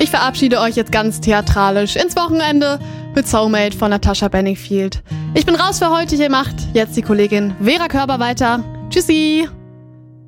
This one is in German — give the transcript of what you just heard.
ich verabschiede euch jetzt ganz theatralisch ins Wochenende mit Soulmate von Natasha Bedingfield. Ich bin raus für heute, hier macht jetzt die Kollegin Vera Körber weiter. Tschüssi!